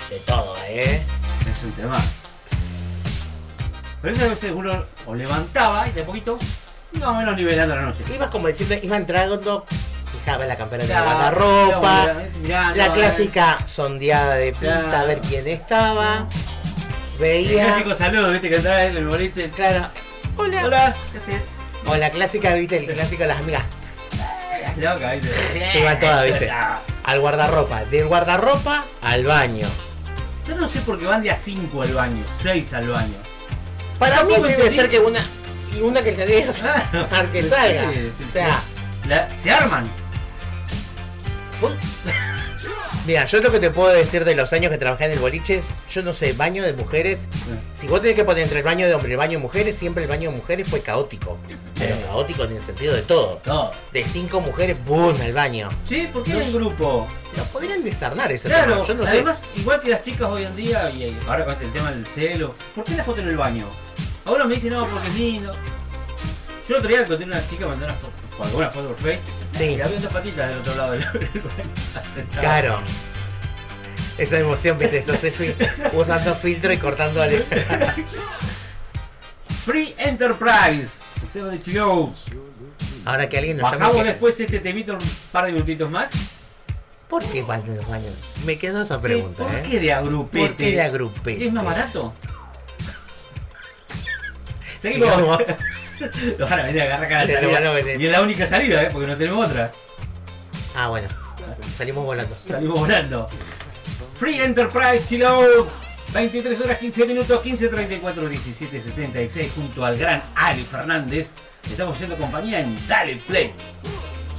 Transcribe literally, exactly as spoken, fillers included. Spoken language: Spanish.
de todo, ¿eh? Es un tema. Pero eso a veces uno o levantaba y de poquito iba más o menos nivelando la noche. Iba como diciendo, iba entrando, fijaba la campera de la Claro, guardarropa, claro, mirando, la a ver. clásica sondeada de pista, Claro. a ver quién estaba, El veía, clásico saludo, viste que entraba en el boliche. claro, hola, Hola, ¿qué haces? o la clásica, viste, el clásico de las amigas, Loca, viste. se iban todas, viste, al guardarropa, del guardarropa al baño. Yo no sé por qué van de a cinco al baño, seis al baño. Para mí Tampoco debe entendí. ser que una, y una que le diga Claro. al que salga, Sí, sí, o sea, La- se arman. fue- mira, yo lo que te puedo decir de los años que trabajé en el boliche es, yo no sé, baño de mujeres. Si vos tenés que poner entre el baño de hombre y el baño de mujeres, siempre el baño de mujeres fue caótico. Pero caótico en el sentido de todo. No. De cinco mujeres, ¡boom! Al baño. Sí, ¿por qué No en sé. grupo? No podrían desarnar ese Claro, tema. Yo no sé. además, igual que las chicas hoy en día, y ahora con el tema del celo, ¿por qué la foto en el baño? Ahora me dicen, no, porque es lindo. Yo el otro día encontré una chica, mandé una foto, por alguna foto por Face, Sí. y había dos patitas del otro lado del del baño. sentada. Claro. Esa emoción, viste, eso se fui usando filtro y cortando al... Free Enterprise, el tema de Chilo. Ahora que alguien nos Bajamos llame. que- después este temito un par de minutitos más. ¿Por qué baño de baño? Me quedó esa pregunta, ¿Por ¿eh? qué de agrupete? ¿Por qué de agrupete? ¿Es más barato? Seguimos. Sigamos. Lo van a venir a agarrar cada Se lo salida. van a venir. Y es la única salida, ¿eh? Porque no tenemos otra. Ah, bueno. Salimos volando. Salimos volando. Free Enterprise, chill out. veintitrés horas quince minutos, quince treinta y cuatro diecisiete setenta y seis junto al gran Ali Fernández. Estamos haciendo compañía en Dale Play.